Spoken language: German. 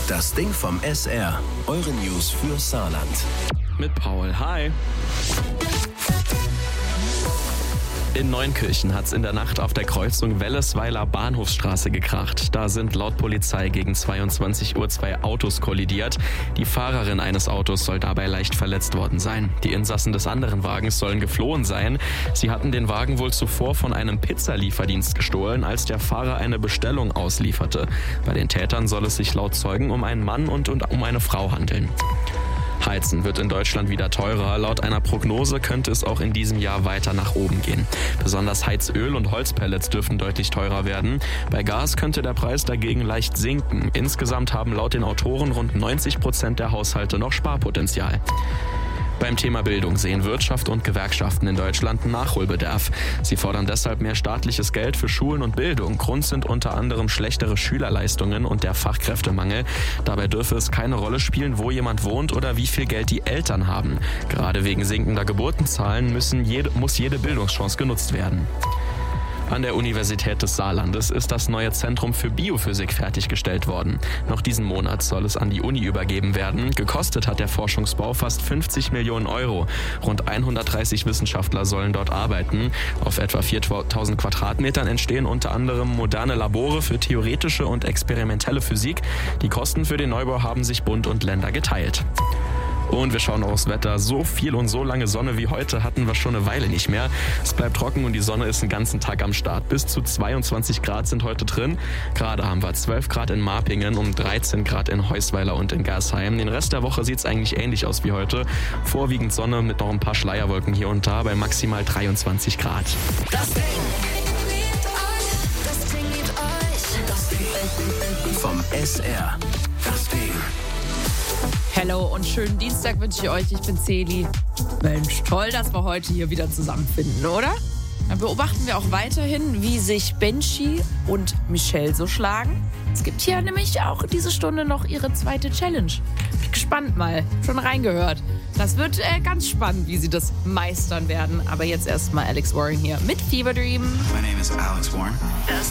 Das Ding vom SR. Eure News für Saarland. Mit Paul. Hi. In Neunkirchen hat es in der Nacht auf der Kreuzung Wellesweiler Bahnhofsstraße gekracht. Da sind laut Polizei gegen 22 Uhr 2 Autos kollidiert. Die Fahrerin eines Autos soll dabei leicht verletzt worden sein. Die Insassen des anderen Wagens sollen geflohen sein. Sie hatten den Wagen wohl zuvor von einem Pizzalieferdienst gestohlen, als der Fahrer eine Bestellung auslieferte. Bei den Tätern soll es sich laut Zeugen um einen Mann und um eine Frau handeln. Heizen wird in Deutschland wieder teurer. Laut einer Prognose könnte es auch in diesem Jahr weiter nach oben gehen. Besonders Heizöl und Holzpellets dürfen deutlich teurer werden. Bei Gas könnte der Preis dagegen leicht sinken. Insgesamt haben laut den Autoren rund 90% der Haushalte noch Sparpotenzial. Beim Thema Bildung sehen Wirtschaft und Gewerkschaften in Deutschland Nachholbedarf. Sie fordern deshalb mehr staatliches Geld für Schulen und Bildung. Grund sind unter anderem schlechtere Schülerleistungen und der Fachkräftemangel. Dabei dürfe es keine Rolle spielen, wo jemand wohnt oder wie viel Geld die Eltern haben. Gerade wegen sinkender Geburtenzahlen muss jede Bildungschance genutzt werden. An der Universität des Saarlandes ist das neue Zentrum für Biophysik fertiggestellt worden. Noch diesen Monat soll es an die Uni übergeben werden. Gekostet hat der Forschungsbau fast 50 Millionen Euro. Rund 130 Wissenschaftler sollen dort arbeiten. Auf etwa 4000 Quadratmetern entstehen unter anderem moderne Labore für theoretische und experimentelle Physik. Die Kosten für den Neubau haben sich Bund und Länder geteilt. Und wir schauen aufs Wetter. So viel und so lange Sonne wie heute hatten wir schon eine Weile nicht mehr. Es bleibt trocken und die Sonne ist den ganzen Tag am Start. Bis zu 22 Grad sind heute drin. Gerade haben wir 12 Grad in Marpingen und 13 Grad in Heusweiler und in Gersheim. Den Rest der Woche sieht es eigentlich ähnlich aus wie heute. Vorwiegend Sonne mit noch ein paar Schleierwolken hier und da bei maximal 23 Grad. Das Ding vom SR. Das Ding. Hello und schönen Dienstag wünsche ich euch. Ich bin Celi. Mensch, toll, dass wir heute hier wieder zusammenfinden, oder? Dann beobachten wir auch weiterhin, wie sich Benji und Michelle so schlagen. Es gibt hier nämlich auch diese Stunde noch ihre zweite Challenge. Bin gespannt mal. Schon reingehört. Das wird ganz spannend, wie sie das meistern werden. Aber jetzt erstmal Alex Warren hier mit Fever Dream. My name is Alex Warren.